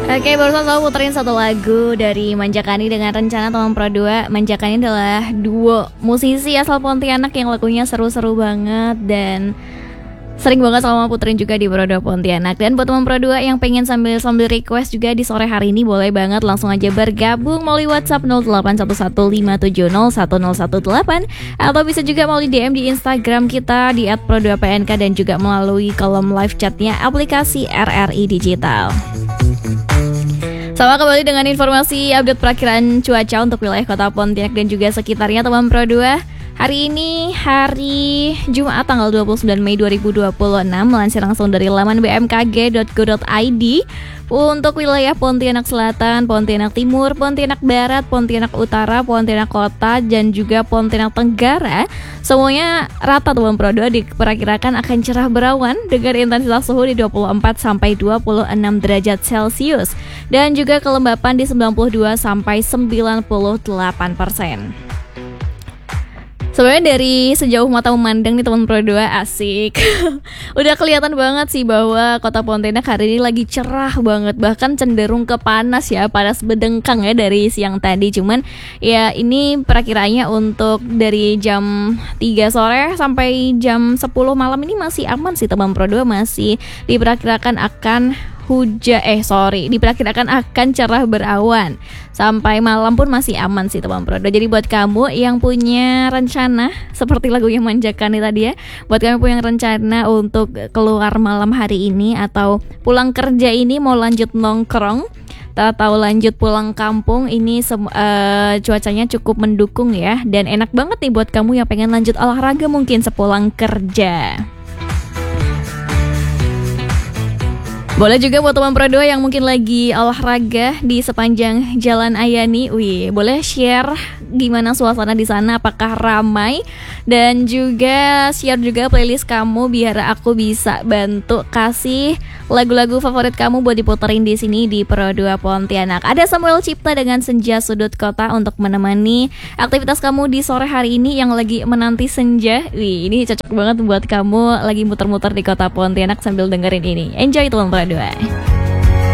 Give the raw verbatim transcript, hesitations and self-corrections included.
Oke, barusan saya puterin satu lagu dari Manjakani dengan Rencana Teman Pro dua. Manjakani adalah duo musisi asal Pontianak yang lagunya seru-seru banget dan sering banget sama puterin juga di Pro dua Pontianak. Dan buat teman Pro dua yang pengen sambil-sambil request juga di sore hari ini, boleh banget langsung aja bergabung melalui WhatsApp nol delapan satu satu lima tujuh nol satu nol satu delapan, atau bisa juga melalui D M di Instagram kita di et pro dua p n k, dan juga melalui kolom live chatnya aplikasi R R I Digital. Sama kembali dengan informasi update perakiran cuaca untuk wilayah kota Pontianak dan juga sekitarnya teman Pro dua. Hari ini hari Jumat tanggal dua puluh sembilan Mei dua ribu dua puluh enam, melansir langsung dari laman b m k g dot go dot i d. Untuk wilayah Pontianak Selatan, Pontianak Timur, Pontianak Barat, Pontianak Utara, Pontianak Kota, dan juga Pontianak Tenggara, semuanya rata teman Pro dua diperkirakan akan cerah berawan dengan intensitas suhu di dua puluh empat sampai dua puluh enam derajat Celcius dan juga kelembapan di sembilan puluh dua sampai sembilan puluh delapan persen. Sebenarnya dari sejauh mata memandang nih teman Pro dua, asik. Udah kelihatan banget sih bahwa kota Pontianak hari ini lagi cerah banget, bahkan cenderung ke panas ya, panas bedengkang ya dari siang tadi. Cuman ya ini perakiraannya untuk dari jam tiga sore sampai jam sepuluh malam ini masih aman sih teman Pro dua, masih diperkirakan akan hujan eh sorry diperkirakan akan cerah berawan sampai malam pun masih aman sih teman Pro dua. Jadi buat kamu yang punya rencana seperti lagunya Manjakani tadi ya, buat kamu punya rencana untuk keluar malam hari ini atau pulang kerja ini mau lanjut nongkrong atau lanjut pulang kampung, ini sem- uh, cuacanya cukup mendukung ya, dan enak banget nih buat kamu yang pengen lanjut olahraga mungkin sepulang kerja. Boleh juga buat teman Pro dua yang mungkin lagi olahraga di sepanjang Jalan Ayani, wih, boleh share gimana suasana di sana, apakah ramai, dan juga share juga playlist kamu biar aku bisa bantu kasih lagu-lagu favorit kamu buat diputerin di sini di Pro dua Pontianak. Ada Samuel Cipta dengan Senja Sudut Kota untuk menemani aktivitas kamu di sore hari ini yang lagi menanti senja. Wih, ini cocok banget buat kamu lagi muter-muter di kota Pontianak sambil dengerin ini. Enjoy teman Pro dua.